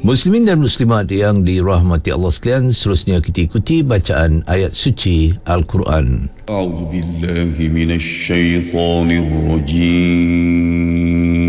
Muslimin dan muslimat yang dirahmati Allah sekalian, seterusnya kita ikuti bacaan ayat suci Al-Quran. A'udzu billahi minasy syaithanir rajim.